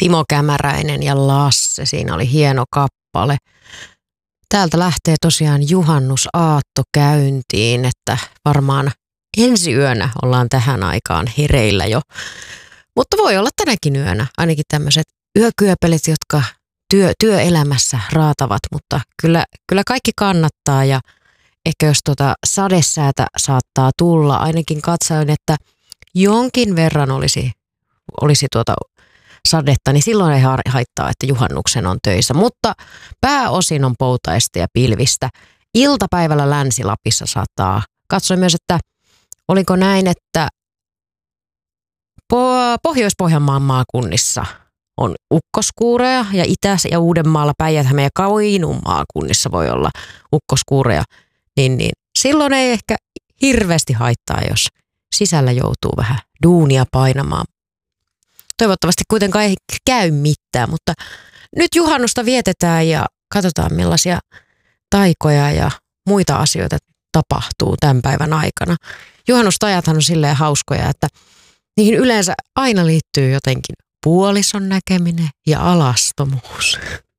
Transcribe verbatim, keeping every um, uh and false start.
Timo Kämäräinen ja Lasse, siinä oli hieno kappale. Täältä lähtee tosiaan juhannusaatto käyntiin, että varmaan ensi yönä ollaan tähän aikaan hereillä jo. Mutta voi olla tänäkin yönä, ainakin tämmöiset yökyöpelit, jotka työ, työelämässä raatavat, mutta kyllä, kyllä kaikki kannattaa ja ehkä jos tuota sadesäätä saattaa tulla, ainakin katsoin, että jonkin verran olisi, olisi tuota sadetta, niin silloin ei haittaa, että juhannuksen on töissä. Mutta pääosin on poutaista ja pilvistä. Iltapäivällä Länsi-Lapissa sataa. Katsoin myös, että oliko näin, että Pohjois-Pohjanmaan maakunnissa on ukkoskuureja ja Itä- ja Uudenmaalla, Päijät-Hämeen ja Kainuun maakunnissa voi olla ukkoskuureja. Niin, niin silloin ei ehkä hirveästi haittaa, jos sisällä joutuu vähän duunia painamaan. Toivottavasti kuitenkaan ei käy mitään, mutta nyt juhannusta vietetään ja katsotaan millaisia taikoja ja muita asioita tapahtuu tämän päivän aikana. Juhannustajathan on silleen hauskoja, että niihin yleensä aina liittyy jotenkin puolison näkeminen ja alastomuus.